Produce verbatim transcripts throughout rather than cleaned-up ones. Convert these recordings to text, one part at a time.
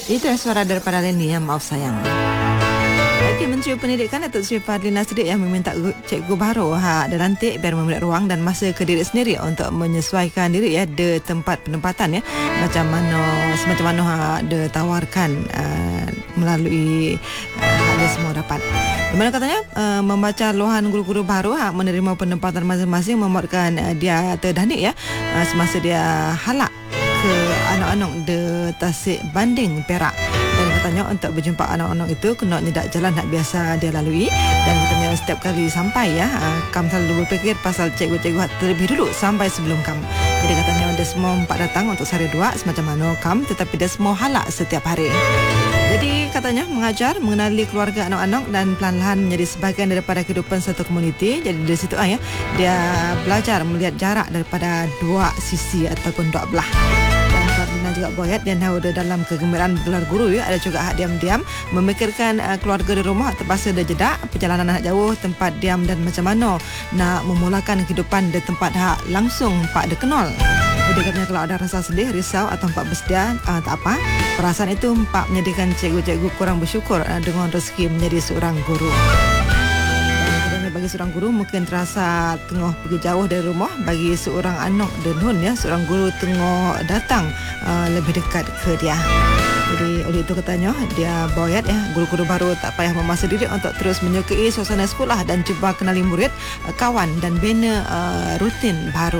Itu suara daripada Leni yang maaf sayang. Okey, Menteri Pendidikan Datuk Seri Fadlina Siddiq yang meminta cikgu baru ha dilantik biar memberi ruang dan masa ke diri sendiri untuk menyesuaikan diri ya de tempat penempatan ya. Macam mana semacam mana ha de tawarkan uh, melalui uh, hal semua dapat. Di mana katanya uh, membaca luahan guru-guru baru ha menerima penempatan masing-masing memuatkan uh, dia terdanik ya uh, semasa dia halak ke anak-anak de Tasik Banding Perak. Dan katanya untuk berjumpa anak-anak itu kena nyedak jalan nak biasa dia lalui. Dan katanya setiap kali sampai ya Kam selalu berfikir pasal cikgu-cikgu terlebih dulu sampai sebelum Kam. Jadi katanya dia semua empat datang untuk sehari dua semacam mana Kam, tetapi dia semua halak setiap hari. Jadi katanya mengajar, mengenali keluarga anak-anak dan perlahan menjadi sebahagian daripada kehidupan satu komuniti. Jadi dari situ ah ya dia belajar melihat jarak daripada dua sisi ataupun dua belah. Dan juga boyat dan ada dalam kegembiraan gelar guru ya, ada juga hak diam-diam memikirkan uh, keluarga di rumah terpaksa dia jedak perjalanan nak jauh tempat diam dan macam mana nak memulakan kehidupan di tempat hak langsung pak dia kenal. Jadi katanya kalau ada rasa sedih, risau atau empat bersedia, uh, tak apa. Perasaan itu empat menyedihkan cikgu-cikgu kurang bersyukur uh, dengan rezeki menjadi seorang guru. Bagi seorang guru mungkin terasa tengah pergi jauh dari rumah. Bagi seorang anak denun ya, seorang guru tengah datang uh, lebih dekat ke dia. Jadi oleh itu katanya dia boyat ya, guru-guru baru tak payah memaksa diri untuk terus menyukai suasana sekolah dan cuba kenali murid, uh, kawan dan bina uh, rutin baru.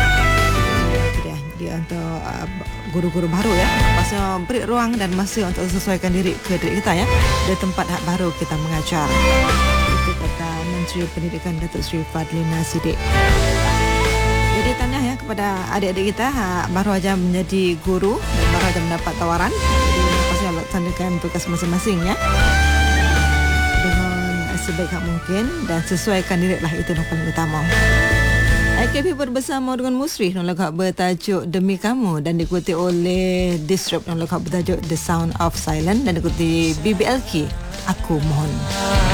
Dia, dia untuk uh, guru-guru baru ya, pasal beri ruang dan masa untuk sesuaikan diri ke diri kita ya, di tempat hak baru kita mengajar. Itu kata Menteri Pendidikan Datuk Seri Fadlina Siddiq. Jadi tanya ya kepada adik-adik kita ha, baru aja menjadi guru dan baru aja mendapat tawaran. Jadi pasti laksanakan tugas masing-masing ya dengan sebaik mungkin dan sesuaikan diri lah, itu yang paling utama. I K P bersama dengan Musri dengan lagu bertajuk Demi Kamu dan diikuti oleh Disrupt dengan lagu bertajuk The Sound of Silence dan diikuti B B L K Aku Mohon.